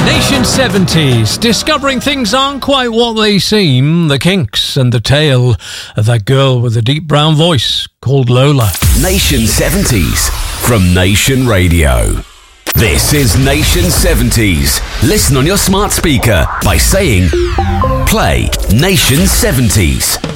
Nation 70s, discovering things aren't quite what they seem. The Kinks and the tale of that girl with a deep brown voice called Lola. Nation 70s from Nation Radio. This is Nation 70s. Listen on your smart speaker by saying, play Nation 70s.